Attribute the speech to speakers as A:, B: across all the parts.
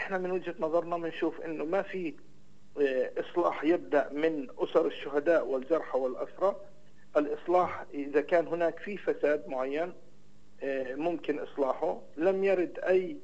A: احنا من وجهة نظرنا بنشوف انه ما في اصلاح يبدأ من اسر الشهداء والجرحى والاسرى. الاصلاح اذا كان هناك في فساد معين ممكن اصلاحه. لم يرد اي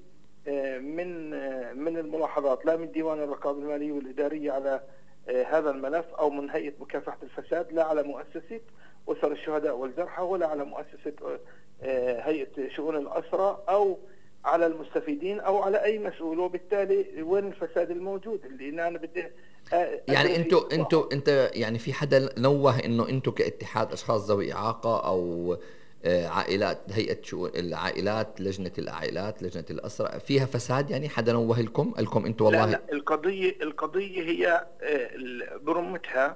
A: من الملاحظات لا من ديوان الرقابة المالية والإدارية على هذا الملف أو من هيئة مكافحة الفساد، لا على مؤسسة أسر الشهداء والجرحى ولا على مؤسسة هيئة شؤون الأسرى أو على المستفيدين أو على أي مسؤول. وبالتالي وين الفساد الموجود اللي أنا بدي
B: يعني انتوا يعني في حدا نوه انه انتوا كاتحاد اشخاص ذوي اعاقه او عائلات، هيئه شؤون العائلات، لجنه العائلات، لجنه الاسرى، فيها فساد؟ يعني حدا نوه لكم انتوا والله؟
A: لا القضيه هي برمتها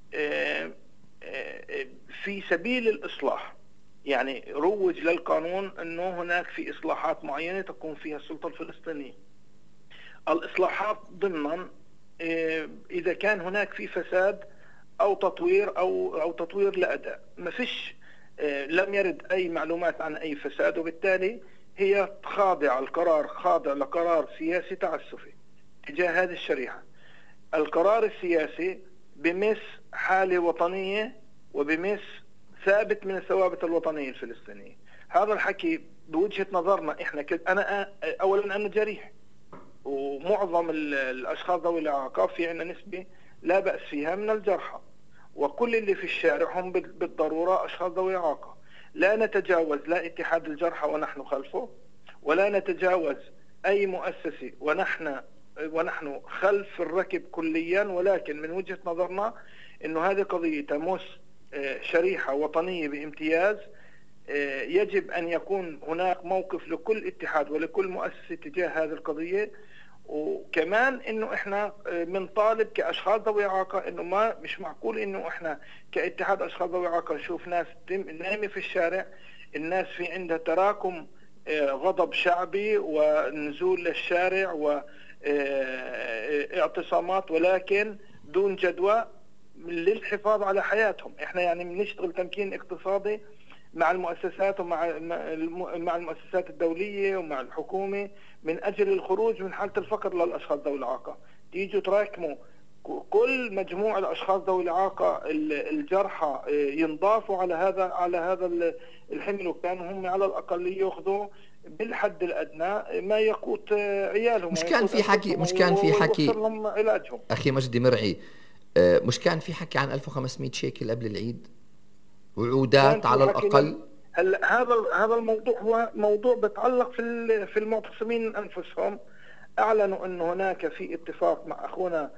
A: في سبيل الإصلاح. يعني روج للقانون أنه هناك في إصلاحات معينة تقوم فيها السلطة الفلسطينية. الإصلاحات ضمن إذا كان هناك في فساد أو تطوير أو تطوير لأداء. ما فيش لم يرد أي معلومات عن أي فساد، وبالتالي هي القرار خاضع لقرار سياسي تعسفي تجاه هذه الشريحة. القرار السياسي بمس حالة وطنية وبمس ثابت من الثوابت الوطنية الفلسطينية. هذا الحكي بوجهة نظرنا احنا انا اولا انا جريح، ومعظم الاشخاص ذوي الاعاقة في عندنا نسبة لا بأس فيها من الجرحى، وكل اللي في الشارع هم بالضرورة اشخاص ذوي اعاقة. لا نتجاوز لا اتحاد الجرحى ونحن خلفه، ولا نتجاوز اي مؤسسة ونحن خلف الركب كليا. ولكن من وجهة نظرنا انه هذه قضية تمس شريحة وطنية بامتياز. يجب ان يكون هناك موقف لكل اتحاد ولكل مؤسسة تجاه هذه القضية. وكمان انه احنا بنطالب كاشخاص ذوي اعاقة انه مش معقول انه احنا كاتحاد اشخاص ذوي اعاقة نشوف ناس نايمة في الشارع. الناس في عندها تراكم غضب شعبي ونزول للشارع واعتصامات، ولكن دون جدوى للحفاظ على حياتهم. احنا يعني بنشتغل تمكين اقتصادي مع المؤسسات مع المؤسسات الدولية ومع الحكومة من أجل الخروج من حالة الفقر للأشخاص ذوي الإعاقة. تيجوا تراكموا كل مجموع الأشخاص ذوي الإعاقة الجرحى ينضافوا على هذا الحمل، وكانوا هم على الأقل يأخذوا بالحد الأدنى ما يقوت عيالهم.
B: مش كان في حكي
A: لهم علاجهم.
B: أخي مجدي مرعي، مش كان في حكي عن 1500 شيكل قبل العيد وعودات على الأقل؟
A: هذا الموضوع هو موضوع بتعلق في المعتصمين أنفسهم. أعلنوا أن هناك في اتفاق مع أخونا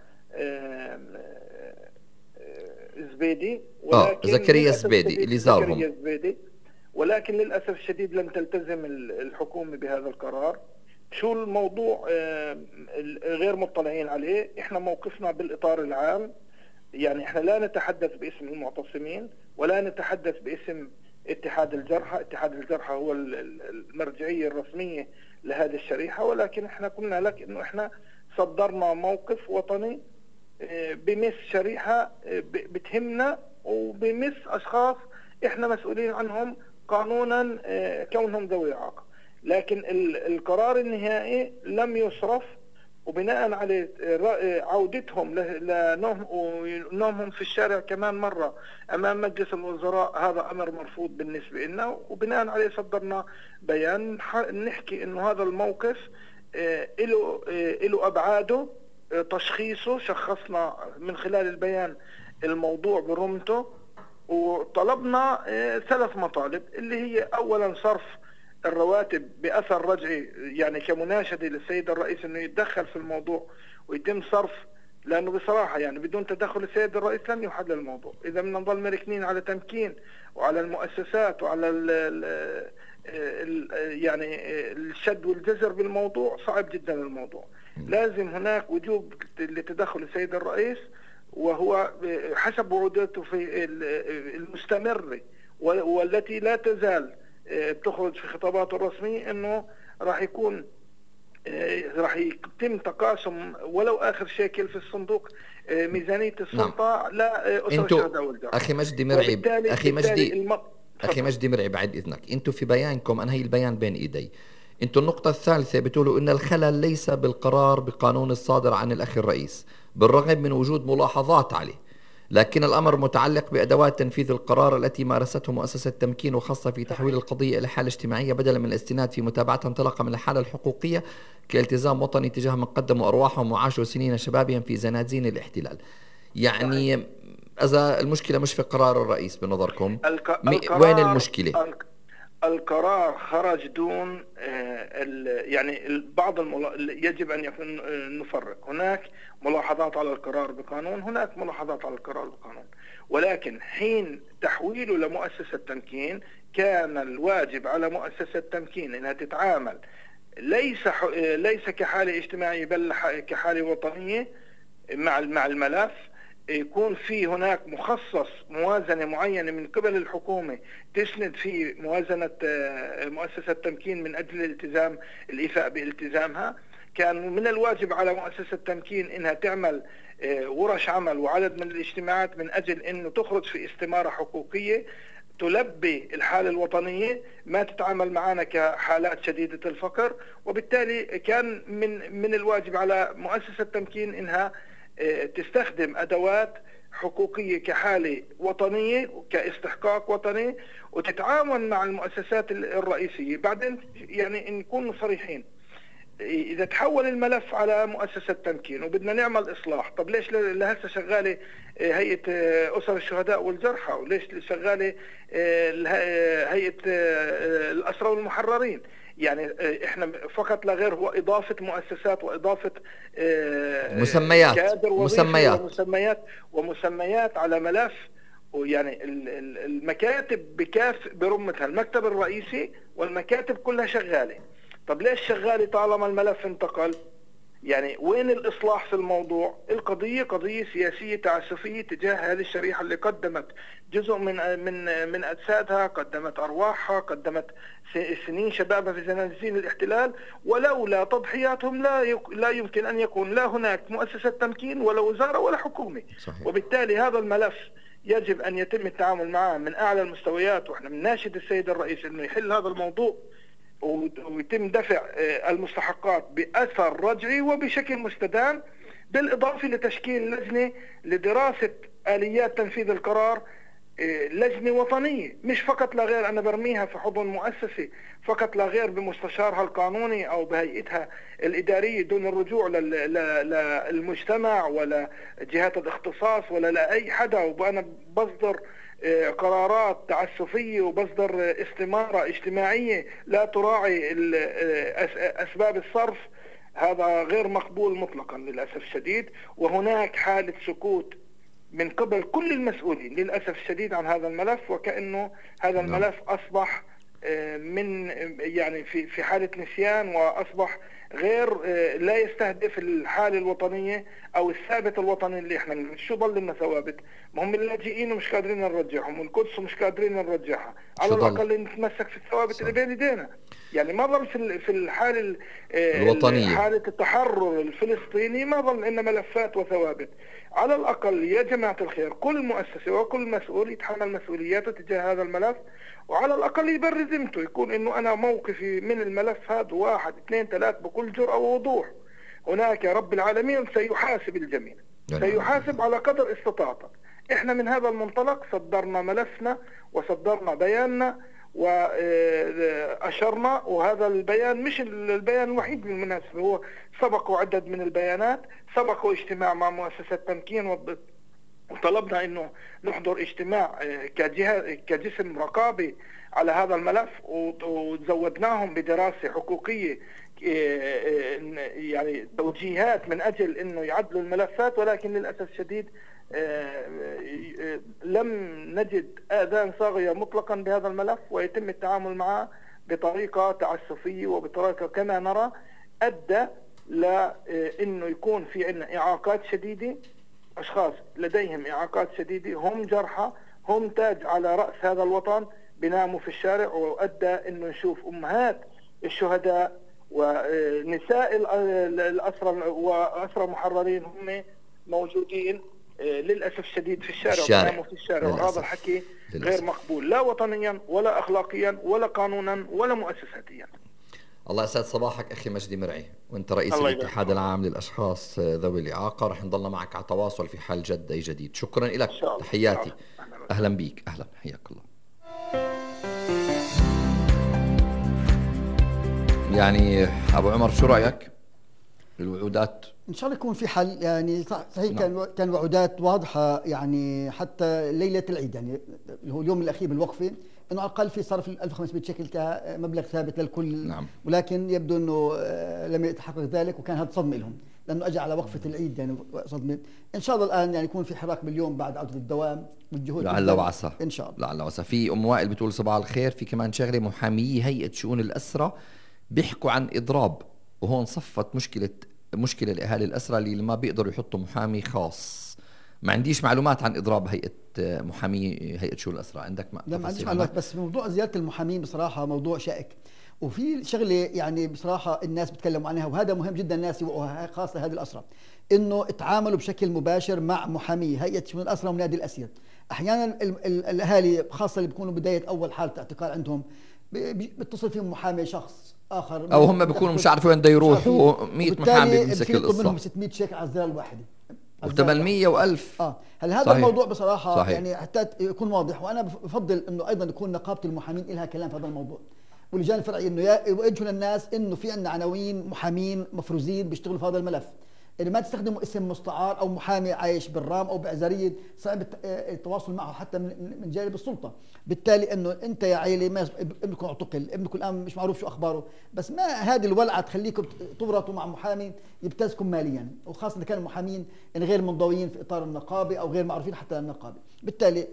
A: زبيدي، ولكن
B: زكريا زبيدي اللي زارهم،
A: ولكن للأسف الشديد لم تلتزم الحكومة بهذا القرار. شو الموضوع غير مطلعين عليه. احنا موقفنا بالإطار العام، يعني احنا لا نتحدث باسم المعتصمين ولا نتحدث باسم اتحاد الجرحى. اتحاد الجرحى هو المرجعية الرسمية لهذه الشريحة، ولكن احنا قلنا لك انه احنا صدرنا موقف وطني بمس شريحة بتهمنا وبمس اشخاص احنا مسؤولين عنهم قانونا كونهم ذوي اعاقة. لكن القرار النهائي لم يصرف، وبناء على عودتهم لنومهم في الشارع كمان مرة أمام مجلس الوزراء، هذا أمر مرفوض بالنسبة لنا. وبناء عليه صدرنا بيان نحكي إنه هذا الموقف له أبعاده، تشخيصه شخصنا من خلال البيان الموضوع برمته، وطلبنا 3 مطالب اللي هي أولا صرف الرواتب بأثر رجعي، يعني كمناشدة للسيد الرئيس انه يتدخل في الموضوع ويتم صرف، لانه بصراحة يعني بدون تدخل السيد الرئيس لن يحل الموضوع. اذا بدنا نضل مركنين على تمكين وعلى المؤسسات وعلى يعني الشد والجزر بالموضوع صعب جدا الموضوع. لازم هناك وجوب لتدخل السيد الرئيس، وهو حسب وعودته في المستمرة والتي لا تزال بتخرج في خطاباته الرسمية انه راح يتم تقاسم ولو اخر شيكل في الصندوق ميزانية السلطة.
B: نعم.
A: لأسر الشهداء والجرحى.
B: اخي مجدي مرعي بعد اذنك، انتم في بيانكم، انا هي البيان بين ايدي، انتوا النقطة الثالثة بتقولوا ان الخلل ليس بالقرار بقانون الصادر عن الاخ الرئيس بالرغم من وجود ملاحظات عليه، لكن الامر متعلق بادوات تنفيذ القرار التي مارسته مؤسسة التمكين، وخاصة في تحويل
A: صحيح.
B: القضية الى حالة اجتماعية بدلا من الاستناد في متابعتها انطلاقا من الحالة الحقوقية كالتزام وطني تجاه من قدموا ارواحهم وعاشوا سنين شبابهم في زنازين الاحتلال.
A: صحيح.
B: يعني اذا المشكلة مش في قرار الرئيس بنظركم، وين
A: القرار
B: المشكلة؟
A: القرار خرج دون يعني يجب أن يكون نفرق. هناك ملاحظات على القرار بقانون، هناك ملاحظات على القرار بقانون، ولكن حين تحويله لمؤسسة تمكين كان الواجب على مؤسسة تمكين أنها تتعامل ليس كحالة اجتماعية بل كحالة وطنية مع الملف. يكون في هناك مخصص موازنة معينة من قبل الحكومة تسند في موازنة مؤسسة التمكين من أجل الإيفاء بالتزامها. كان من الواجب على مؤسسة التمكين إنها تعمل ورش عمل وعدد من الاجتماعات من أجل إنه تخرج في استمارة حقوقية تلبي الحالة الوطنية، ما تتعامل معنا كحالات شديدة الفقر. وبالتالي كان من الواجب على مؤسسة التمكين إنها تستخدم أدوات حقوقية كحالة وطنية كاستحقاق وطني، وتتعاون مع المؤسسات الرئيسية. بعدين يعني نكون صريحين، إذا تحول الملف على مؤسسة تمكين وبدنا نعمل إصلاح، طب ليش لهسه شغالة هيئة أسر الشهداء والجرحى، وليش شغالة هيئة الأسرى والمحررين؟ يعني احنا فقط لا غير هو إضافة مؤسسات وإضافة كادر وظيفي ومسميات على ملف. ويعني المكاتب بكاف برمتها، المكتب الرئيسي والمكاتب كلها شغالة. طب ليش شغالة طالما الملف انتقل؟ يعني وين الإصلاح في الموضوع؟ القضية قضية سياسية تعسفية تجاه هذه الشريحة اللي قدمت جزء من أجسادها، قدمت أرواحها، قدمت سنين شبابها في زنازين الاحتلال، ولولا تضحياتهم لا يمكن أن يكون لا هناك مؤسسة تمكين ولا وزارة ولا حكومة.
B: صحيح.
A: وبالتالي هذا الملف يجب أن يتم التعامل معه من أعلى المستويات، وإحنا بنناشد السيد الرئيس أنه يحل هذا الموضوع ويتم دفع المستحقات بأثر رجعي وبشكل مستدام، بالإضافة لتشكيل لجنة لدراسة آليات تنفيذ القرار، لجنة وطنية مش فقط لا غير أنا برميها في حضن مؤسسة فقط لا غير بمستشارها القانوني أو بهيئتها الإدارية دون الرجوع للمجتمع ولا جهات الاختصاص ولا لأي حدا، وأنا بصدر قرارات تعسفية وبصدر استمارة اجتماعية لا تراعي أسباب الصرف. هذا غير مقبول مطلقا للأسف الشديد. وهناك حالة سكوت من قبل كل المسؤولين للأسف الشديد عن هذا الملف، وكأنه هذا الملف أصبح من يعني في حالة نسيان، وأصبح غير لا يستهدف الحالة الوطنية أو الثابت الوطني اللي احنا شو ضل لنا ثوابت؟ ما هم اللاجئين ومش قادرين نرجعهم، والقدس ومش قادرين نرجعها، على الأقل نتمسك في الثوابت اللي بين ايدينا. يعني ما ظل في الحالة الوطنية، حالة التحرر الفلسطيني ما ظل لنا ملفات وثوابت. على الأقل يا جماعة الخير كل مؤسسة وكل مسؤول يتحمل مسؤولياته تجاه هذا الملف، وعلى الأقل يبرز ذمته، يكون إنه أنا موقفي من الملف هذا 1 2 3 بكل جرأة ووضوح. هناك رب العالمين سيحاسب الجميع، سيحاسب على قدر استطاعته. إحنا من هذا المنطلق صدرنا ملفنا وصدرنا بياننا وأشرنا، وهذا البيان مش البيان الوحيد بالمناسبة، هو سبقوا عدد من البيانات، سبقوا اجتماع مع مؤسسة تمكين وطلبنا انه نحضر اجتماع كجسم رقابي على هذا الملف، وزودناهم بدراسة حقوقية يعني توجيهات من اجل انه يعدلوا الملفات. ولكن للأسف الشديد لم نجد آذان صاغية مطلقا بهذا الملف، ويتم التعامل معه بطريقة تعسفية وبطريقة كما نرى أدى لأنه يكون في عندنا إعاقات شديدة، أشخاص لديهم إعاقات شديدة هم جرحى هم تاج على رأس هذا الوطن بيناموا في الشارع، وأدى أنه نشوف أمهات الشهداء ونساء الأسرى وأسرى محررين هم موجودين للأسف الشديد في الشارع بيناموا في الشارع. وهذا الحكي غير مقبول لا وطنيا ولا أخلاقيا ولا قانونا ولا مؤسساتيا.
B: الله يسعد صباحك أخي مجدي مرعي، وأنت رئيس
A: الله يبارك
B: الاتحاد
A: فيك.
B: العام للأشخاص ذوي الإعاقة. رح نضلنا معك على تواصل في حال جد أي جديد. شكرا
A: ان
B: لك،
A: شاء الله، ان شاء
B: تحياتي.
A: الله. اهلا
B: أهلا
A: وسهلا.
B: بيك، أهلا، حياك الله. يعني أبو عمر شو رأيك الوعودات؟
C: ان شاء الله يكون في حل. يعني صحيح
B: نعم.
C: كان وعودات واضحه، يعني حتى ليله العيد، يعني اللي هو اليوم الاخير بالوقفه، انه على الاقل في صرف 1500 شيكل كمبلغ ثابت للكل.
B: نعم.
C: ولكن يبدو انه لم يتحقق ذلك، وكان هذا صدمه لهم لانه اجى على وقفه العيد، يعني صدمه. ان شاء الله الان يعني يكون في حراك باليوم بعد عوده الدوام والجهود
B: لعل
C: تبذل
B: وعسى،
C: ان شاء الله.
B: لعل وعسى. في أم وائل بتقول صباح الخير، في كمان شغلة، محامي هيئة شؤون الأسرة بيحكوا عن إضراب، وهون صفت مشكلة لأهالي الأسرة اللي ما بيقدروا يحطوا محامي خاص. ما عنديش معلومات عن إضراب محامي هيئة شؤون الأسرة. عندك
C: لا ما عنديش
B: تفاصيل عنها؟
C: معلومات، بس موضوع زياده المحامين بصراحه موضوع شائك، وفي شغله يعني بصراحه الناس بيتكلموا عنها، وهذا مهم جدا الناس يوعوها، خاصه هذه الاسرى، انه تعاملوا بشكل مباشر مع محامي هيئه شؤون الاسرى ونادي الاسير. احيانا الاهالي خاصه اللي بيكونوا بدايه اول حاله اعتقال عندهم بيتصل فيهم محامي شخص اخر،
B: او هم بيكونوا مش عارفين وين بده يروحوا، 100 محامي بيمسك
C: يطلب منهم
B: القصه،
C: 600 شيك على الزياره الواحده،
B: و800 و1000.
C: هل هذا
B: صحيح.
C: الموضوع بصراحه
B: صحيح.
C: يعني حتى يكون واضح، وانا بفضل انه ايضا يكون نقابه المحامين لها كلام في هذا الموضوع، واللجان الفرعيه انه يوجهوا للناس انه في عندنا عناوين محامين مفروزين بيشتغلوا في هذا الملف، اللي ما تستخدموا اسم مستعار او محامي عايش بالرام او بعزرية صعب التواصل معه حتى من جانب السلطه. بالتالي انه انت يا عائله ما ابنكم اعتقل، ابنكم الان مش معروف شو اخباره، بس ما هذه الولعه تخليكم تورطوا مع محامي يبتزكم ماليا، وخاصه اذا كانوا محامين يعني غير منضويين في اطار النقابه او غير معروفين حتى للنقابه. بالتالي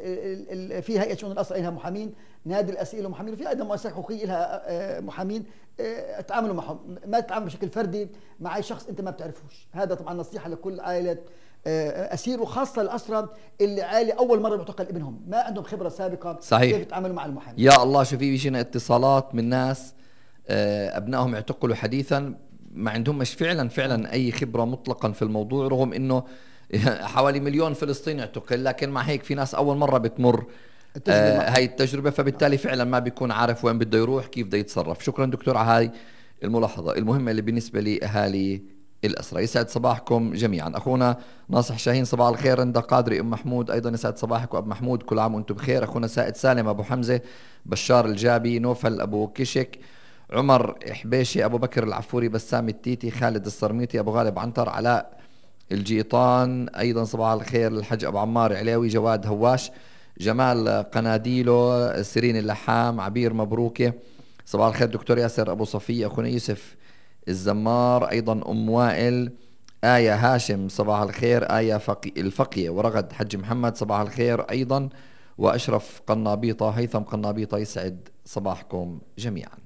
C: في هيئه شؤون الاسرى لها محامين، نادي الاسئله له محامين، وفي ايضا مؤسسات حقوقيه لها محامين تعاملوا معهم، ما تتعامل بشكل فردي مع اي شخص انت ما بتعرفوش. هذا طبعا نصيحه لكل عائله اسير، وخاصه الاسرى اللي عائله اول مره بيعتقل ابنهم، ما عندهم خبره سابقه
B: صحيح.
C: كيف يتعاملوا مع المحامي.
B: يا الله، شو في بيجينا اتصالات من ناس ابنائهم اعتقلوا حديثا، ما عندهمش فعلا اي خبره مطلقا في الموضوع، رغم انه حوالي 1,000,000 فلسطيني اعتقل، لكن مع هيك في ناس اول مره بتمر هاي التجربة، فبالتالي فعلا ما بيكون عارف وين بده يروح، كيف بده يتصرف. شكرا دكتور على هاي الملاحظة المهمة اللي بالنسبة لأهالي الأسرة. يسعد صباحكم جميعا. أخونا ناصح شاهين صباح الخير. رندا قادري أم محمود أيضا يسعد صباحك وأب محمود، كل عام وأنتم بخير. أخونا سائد سالم أبو حمزة، بشار الجابي، نوفل أبو كشك، عمر حبيشي، أبو بكر العفوري، بسام التيتي، خالد الصرميتي، أبو غالب عنتر، علاء الجيطان أيضا صباح الخير، الحج أبو عمار علاوي، جواد هواش، جمال قناديلو، سيرين اللحام، عبير مبروكة، صباح الخير دكتور ياسر أبو صفية، أخونا يوسف الزمار، أيضا أم وائل، آية هاشم صباح الخير، آية الفقية، ورغد حج محمد صباح الخير أيضا، وأشرف قنابيطة، هيثم قنابيطة، يسعد صباحكم جميعا.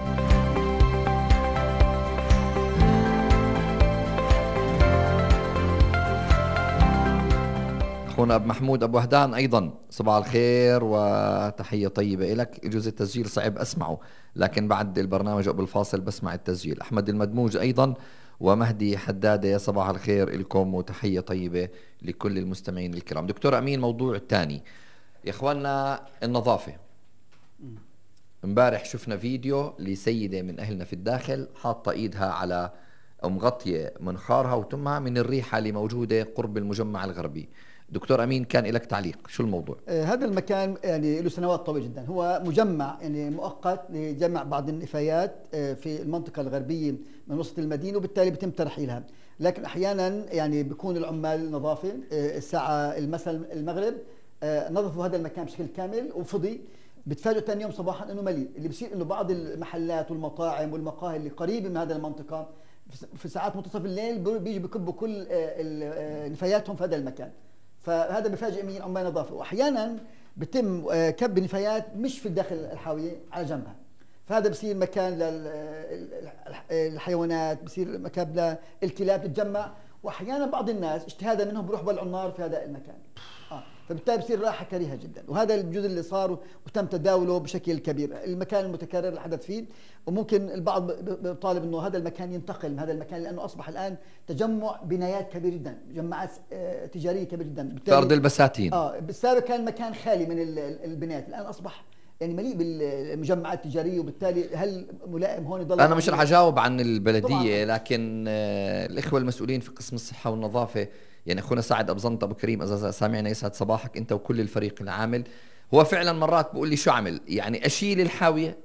B: أخونا أبو محمود أبو وهدان أيضا صباح الخير وتحية طيبة لك. يجوز التسجيل صعب أسمعه، لكن بعد البرنامج قبل الفاصل بسمع التسجيل. أحمد المدموج أيضا، ومهدي حدادة، صباح الخير لكم وتحية طيبة لكل المستمعين الكرام. دكتور أمين، موضوع الثاني يا إخواننا، النظافة. امبارح شفنا فيديو لسيدة من أهلنا في الداخل حاطة إيدها على أو مغطية منخارها وتمها من الريحة اللي موجودة قرب المجمع الغربي. دكتور أمين، كان لك تعليق، شو الموضوع؟
C: هذا المكان يعني له سنوات طويلة جدا، هو مجمع يعني مؤقت لجمع بعض النفايات في المنطقة الغربية من وسط المدينة، وبالتالي بيتم ترحيلها. لكن أحيانا يعني بيكون العمال نظافة الساعة المساء المغرب نظفوا هذا المكان بشكل كامل وفضي، بتفاجئوا ثاني يوم صباحا انه مليء. اللي بصير انه بعض المحلات والمطاعم والمقاهي اللي قريبه من هذه المنطقه في ساعات منتصف الليل بيجوا بكبوا كل نفاياتهم في هذا المكان، فهذا بفاجئ من عمال نظافه. واحيانا بتم كب نفايات مش في داخل الحاويه، على جنبها، فهذا بصير مكان للحيوانات، بصير مكان للكلاب تتجمع، واحيانا بعض الناس اجتهادا منهم بيروح بولعوا النار في هذا المكان. فبالتالي بصير راحه كريهه جدا، وهذا الجزء اللي صار وتم تداوله بشكل كبير. المكان المتكرر اللي حدث فيه، وممكن البعض بيطالب انه هذا المكان ينتقل من هذا المكان، لانه اصبح الان تجمع بنايات كبير جدا، مجمعات تجاريه كبيره جدا،
B: طرد البساتين.
C: بالسابق كان مكان خالي من البنايات، الان اصبح يعني مليء بالمجمعات التجاريه، وبالتالي هل ملائم هون يضل؟
B: انا مش رح اجاوب عن البلديه،
C: طبعاً.
B: لكن الاخوه المسؤولين في قسم الصحه والنظافه، يعني اخونا سعد ابو زنط ابو كريم اذا سامعنا يسعد صباحك انت وكل الفريق العامل. هو فعلا مرات بقول لي شو اعمل، يعني اشيل الحاويه.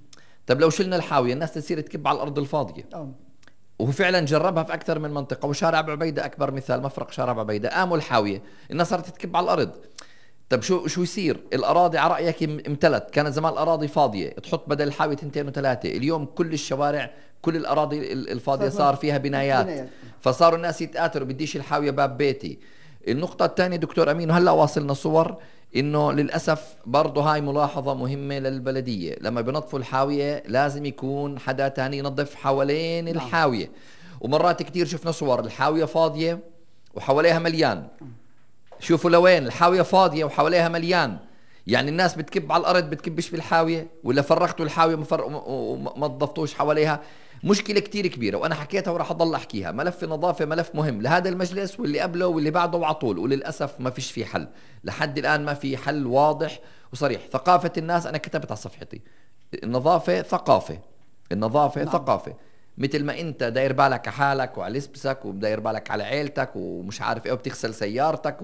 B: طب لو شلنا الحاويه الناس تصير تكب على الارض الفاضيه. وهو فعلا جربها في اكثر من منطقه، وشارع ابو عبيده اكبر مثال، مفرق شارع ابو عبيده قاموا الحاويه الناس صارت تكب على الارض. طب شو يصير؟ الاراضي على رايك امتلت، كانت زمان الاراضي فاضيه، تحط بدل الحاويه 2 و3، اليوم كل الشوارع كل الاراضي الفاضيه صار فيها بنايات، فصاروا الناس يتآثروا، بديش الحاويه باب بيتي. النقطه الثانيه دكتور امين، وهلا واصلنا صور انه للاسف برضه هاي ملاحظه مهمه للبلديه، لما بنظفوا الحاويه لازم يكون حدا ثاني ينظف حوالين الحاويه. ومرات كثير شفنا صور الحاويه فاضيه وحواليها مليان. شوفوا لوين الحاوية فاضية وحواليها مليان، يعني الناس بتكب على الأرض بتكبش بالحاوية، ولا فرغتوا الحاوية وما نظفتوش حواليها. مشكلة كتير كبيرة وأنا حكيتها وراح أضل أحكيها. ملف النظافة ملف مهم لهذا المجلس واللي قبله واللي بعده وعطول، وللأسف ما فيش فيه حل لحد الآن، ما في حل واضح وصريح. ثقافة الناس أنا كتبت على صفحتي، النظافة ثقافة، النظافة ثقافة. مثل ما انت داير بالك على حالك وعلى لبسك وداير بالك على عيلتك ومش عارف ايه وبتغسل سيارتك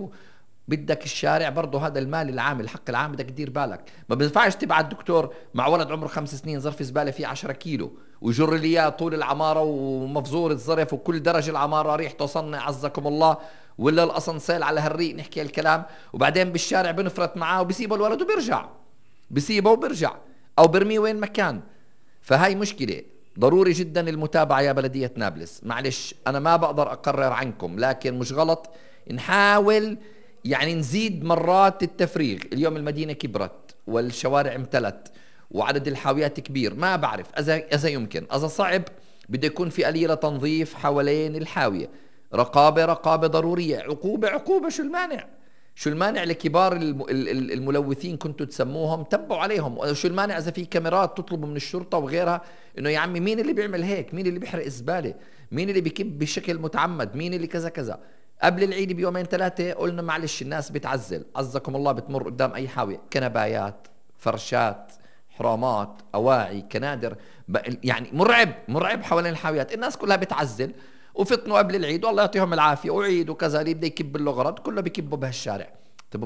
B: بدك الشارع برضه، هذا المال العام الحق العام بدك تدير بالك. ما بينفعش تبعت دكتور مع ولد عمره 5 سنين ظرف زباله فيه 10 كيلو ويجر لي اياه طول العماره ومفزور الظرف وكل درج العماره ريحته صنع عزكم الله، ولا الاسانسيل على هالريق نحكي الكلام، وبعدين بالشارع بنفرط معاه وبسيبه الولد وبيرجع، بسيبه وبيرجع او برميه وين مكان. فهاي مشكله ضروري جدا المتابعة يا بلدية نابلس. معلش أنا ما بقدر أقرر عنكم، لكن مش غلط نحاول يعني نزيد مرات التفريغ. اليوم المدينة كبرت والشوارع امتلت وعدد الحاويات كبير، ما بعرف إذا يمكن، إذا صعب بده يكون في آلية لتنظيف حوالين الحاوية، رقابة ضرورية، عقوبة شو المانع لكبار الملوثين كنتوا تسموهم تبعوا عليهم؟ شو المانع اذا في كاميرات تطلبوا من الشرطه وغيرها انه يا عمي مين اللي بيعمل هيك، مين اللي بيحرق زباله، مين اللي بيكب بشكل متعمد، مين اللي كذا كذا. قبل العيد بيومين 3 قلنا معلش الناس بتعزل، عزكم الله بتمر قدام اي حاويه كنبايات فرشات حرامات اواعي كنادر، يعني مرعب حوالين الحاويات، الناس كلها بتعزل وفطنوا قبل العيد والله يعطيهم العافيه، وعيد وكذا اللي بده يكب له غرض كله بيكبوا بهالشارع. طب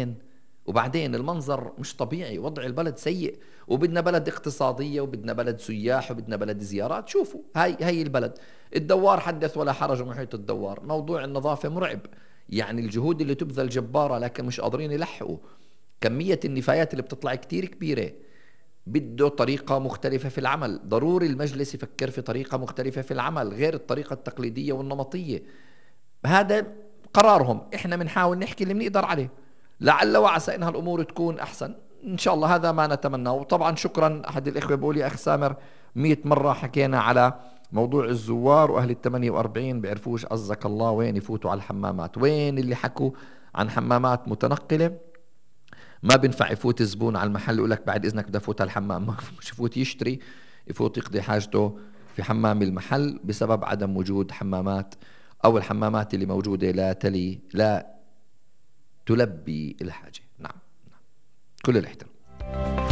B: وبعدين المنظر مش طبيعي، وضع البلد سيء، وبدنا بلد اقتصاديه وبدنا بلد سياح وبدنا بلد زيارات. شوفوا هاي البلد الدوار حدث ولا حرج محيط الدوار، موضوع النظافه مرعب، يعني الجهود اللي تبذل جباره لكن مش قادرين يلحقوا. كميه النفايات اللي بتطلع كتير كبيره، بده طريقة مختلفة في العمل، ضروري المجلس يفكر في طريقة مختلفة في العمل غير الطريقة التقليدية والنمطية. هذا قرارهم، احنا بنحاول نحكي اللي بنقدر عليه، لعل وعسى انها الامور تكون احسن ان شاء الله، هذا ما نتمناه. وطبعا شكرا، احد الاخوة بيقول يا اخ سامر 100 مرة حكينا على موضوع الزوار واهل ال48 بيعرفوش عزك الله وين يفوتوا على الحمامات، وين اللي حكوا عن حمامات متنقلة ما بينفع يفوت الزبون على المحل يقول لك بعد اذنك بدي افوت على الحمام، مش يفوت يشتري، يفوت يقضي حاجته في حمام المحل بسبب عدم وجود حمامات، او الحمامات اللي موجوده لا تلبي الحاجه. نعم كل الاحترام.